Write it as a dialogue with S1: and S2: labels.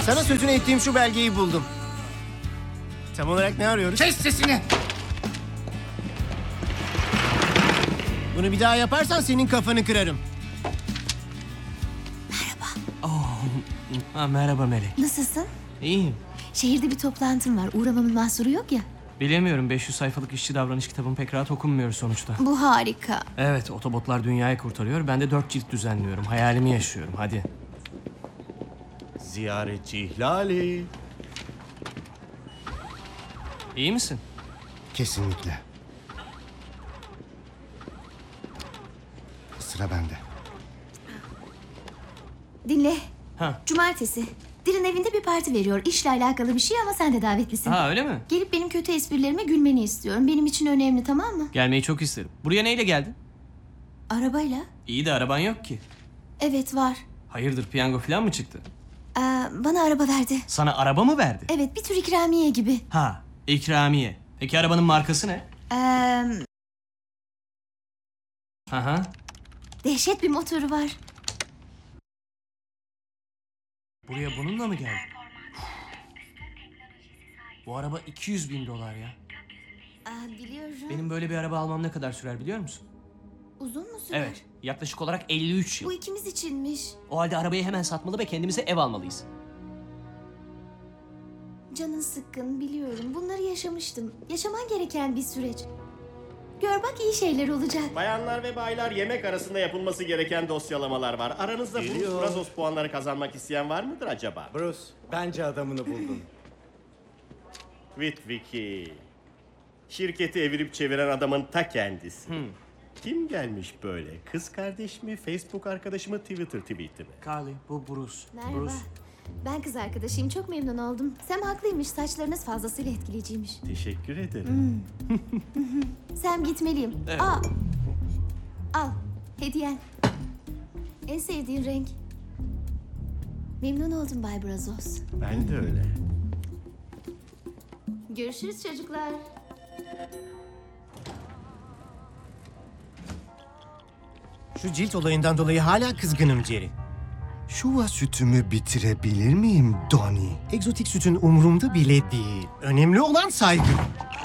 S1: Sana sözünü ettiğim şu belgeyi buldum. Tam olarak ne arıyoruz?
S2: Kes sesini!
S1: Bunu bir daha yaparsan senin kafanı kırarım.
S3: Merhaba Melek.
S4: Nasılsın?
S3: İyiyim.
S4: Şehirde bir toplantım var. Uğramamın mahsuru yok ya.
S3: Bilemiyorum, 500 sayfalık işçi davranış kitabım pek rahat okunmuyor sonuçta.
S4: Bu harika.
S3: Evet, otobotlar dünyayı kurtarıyor. Ben de 4 cilt düzenliyorum. Hayalimi yaşıyorum. Hadi.
S5: Ziyaretçi ihlali.
S3: İyi misin?
S5: Kesinlikle. Sıra bende.
S4: Dinle.
S3: Ha.
S4: Cumartesi. Dir'in evinde bir parti veriyor. İşle alakalı bir şey ama sen de davetlisin.
S3: Ha, öyle mi?
S4: Gelip benim kötü esprilerime gülmeni istiyorum. Benim için önemli, tamam mı?
S3: Gelmeyi çok isterim. Buraya neyle geldin?
S4: Arabayla.
S3: İyi de araban yok ki.
S4: Evet, var.
S3: Hayırdır, piyango falan mı çıktı?
S4: Bana araba verdi.
S3: Sana araba mı verdi?
S4: Evet, bir tür ikramiye gibi.
S3: Ha, ikramiye. Peki arabanın markası ne? Aha.
S4: Dehşet bir motoru var.
S3: Buraya bununla mı geldin? Bu araba 200.000 dolar ya.
S4: Biliyorum.
S3: Benim böyle bir araba almam ne kadar sürer biliyor musun?
S4: Uzun mu sürer?
S3: Evet, yaklaşık olarak 53 yıl.
S4: Bu ikimiz içinmiş.
S3: O halde arabayı hemen satmalı ve kendimize ev almalıyız.
S4: Canın sıkkın, biliyorum. Bunları yaşamıştım. Yaşaman gereken bir süreç. Gör bak, iyi şeyler olacak.
S6: Bayanlar ve baylar, yemek arasında yapılması gereken dosyalamalar var. Aranızda Bruce Brazos puanları kazanmak isteyen var mıdır acaba?
S5: Bruce, bence adamını buldun.
S6: Witwicky. Şirketi evirip çeviren adamın ta kendisi. Kim gelmiş böyle? Kız kardeş mi, Facebook arkadaşı mı, Twitter tweet'i mi?
S3: Carly, bu Bruce.
S4: Merhaba.
S3: Bruce.
S4: Ben kız arkadaşıyım. Çok memnun oldum. Sam haklıymış. Saçlarınız fazlasıyla etkileyiciymiş.
S6: Teşekkür ederim.
S4: Sam, gitmeliyim.
S3: Evet.
S4: Al. Hediyen. En sevdiğin renk. Memnun oldum Bay Brazos.
S6: Ben de öyle.
S4: Görüşürüz çocuklar.
S1: Şu cilt olayından dolayı hala kızgınım Jerry.
S5: Şuva sütümü bitirebilir miyim Donnie?
S1: Egzotik sütün umurumda bile değil. Önemli olan saygı.